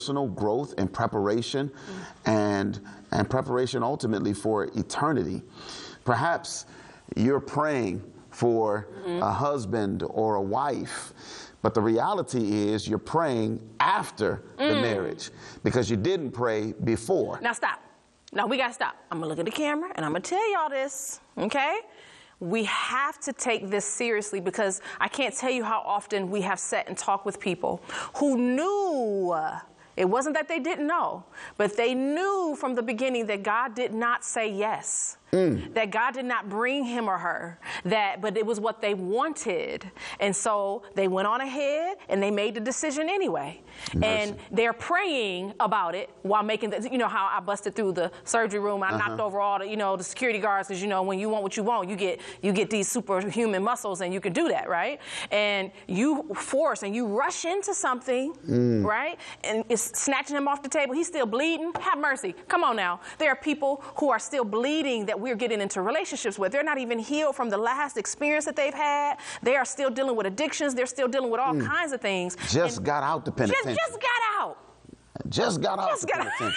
personal growth and preparation, and preparation ultimately for eternity. Perhaps you're praying for a husband or a wife, but the reality is you're praying after the marriage because you didn't pray before. Now stop. Now we gotta stop. I'm gonna look at the camera and I'm gonna tell y'all this, okay? We have to take this seriously because I can't tell you how often we have sat and talked with people who knew, it wasn't that they didn't know, but they knew from the beginning that God did not say yes. That God did not bring him or her, but it was what they wanted. And so they went on ahead and they made the decision anyway. Mercy. And they're praying about it while making you know how I busted through the surgery room. I knocked over all the, the security guards because, when you want what you want, you get these superhuman muscles and you can do that, right? And you force and you rush into something, right? And it's snatching him off the table. He's still bleeding. Have mercy. Come on now. There are people who are still bleeding that we're getting into relationships with. They're not even healed from the last experience that they've had. They are still dealing with addictions. They're still dealing with all kinds of things. Just got out the penitentiary. Just got out. Just got out the penitentiary.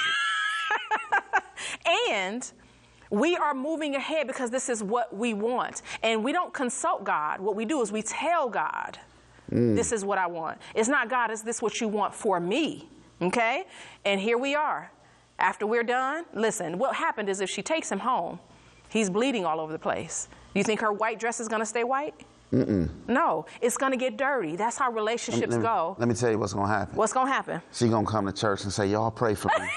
And we are moving ahead because this is what we want. And we don't consult God. What we do is we tell God, this is what I want. It's not, God, is this what you want for me? Okay? And here we are. After we're done, listen, what happened is if she takes him home, he's bleeding all over the place. You think her white dress is going to stay white? No, it's going to get dirty. That's how relationships go. Let me tell you what's going to happen. What's going to happen? She's going to come to church and say, y'all pray for me.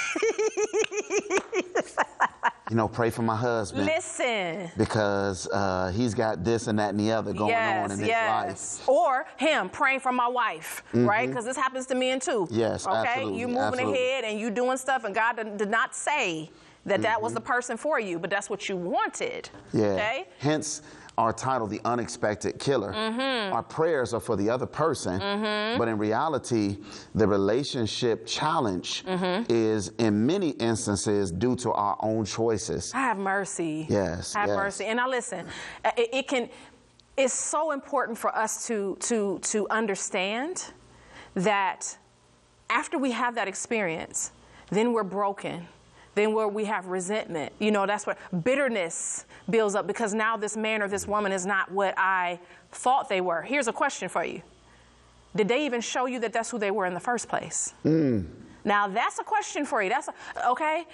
Pray for my husband. Listen. Because he's got this and that and the other going on in his life. Or him praying for my wife, right? Because this happens to men too. Yes, okay? Absolutely. You moving ahead and you doing stuff and God did not say that was the person for you, but that's what you wanted. Yeah. Okay? Hence our title, The Unexpected Killer. Our prayers are for the other person, but in reality, the relationship challenge is in many instances due to our own choices. Have mercy. Yes. Have mercy. And now listen, it's so important for us to understand that after we have that experience, then we're broken. Then where we have resentment, that's where bitterness builds up because now this man or this woman is not what I thought they were. Here's a question for you. Did they even show you that that's who they were in the first place? Now that's a question for you. Okay.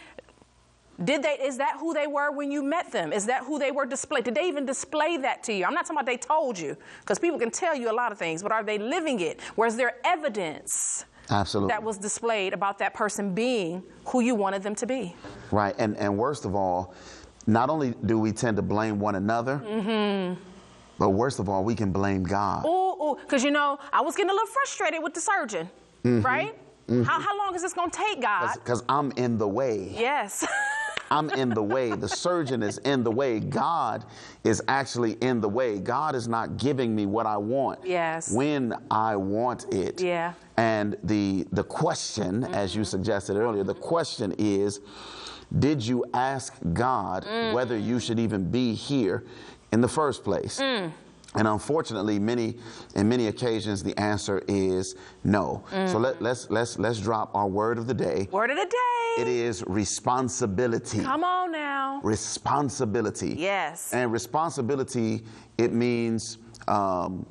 Is that who they were when you met them? Is that who they were displayed? Did they even display that to you? I'm not talking about they told you, because people can tell you a lot of things, but are they living it? Where's there evidence? Absolutely. That was displayed about that person being who you wanted them to be. Right. And worst of all, not only do we tend to blame one another, but worst of all, we can blame God. Because, I was getting a little frustrated with the surgeon, right? How long is this going to take, God? Because I'm in the way. Yes. I'm in the way. The surgeon is in the way. God is actually in the way. God is not giving me what I want when I want it. Yeah. And the question, as you suggested earlier, the question is, did you ask God whether you should even be here in the first place? And unfortunately, in many occasions, the answer is no. So let's drop our word of the day. Word of the day. It is responsibility. Come on now. Responsibility. Yes. And responsibility, it means I'll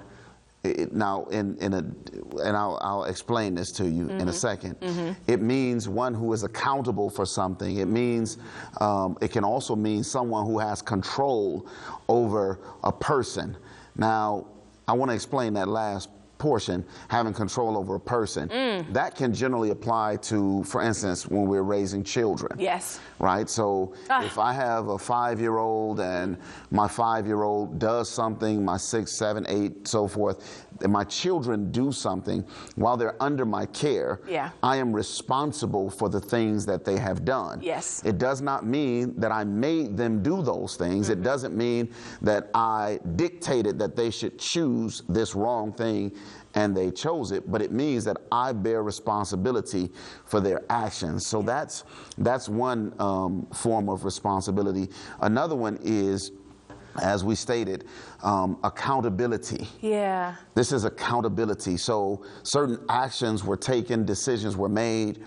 explain this to you in a second. It means one who is accountable for something. It means it can also mean someone who has control over a person. Now, I want to explain that last portion, having control over a person. That can generally apply to, for instance, when we're raising children. Yes. Right? So if I have a 5-year-old and my 5-year-old does something, my 6, 7, 8, so forth, and my children do something while they're under my care, I am responsible for the things that they have done. Yes. It does not mean that I made them do those things. It doesn't mean that I dictated that they should choose this wrong thing and they chose it, but it means that I bear responsibility for their actions. So that's one form of responsibility. Another one is as we stated, accountability. Yeah. This is accountability. So certain actions were taken, decisions were made,